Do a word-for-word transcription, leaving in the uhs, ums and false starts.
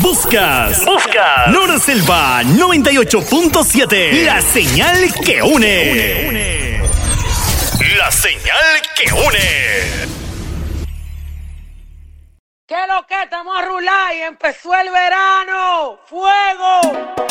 Buscas, buscas. Nora Selva noventa y ocho punto siete. La señal que une. une, une. La señal que une. ¿Qué lo que? Estamos a rular y empezó el verano. ¡Fuego!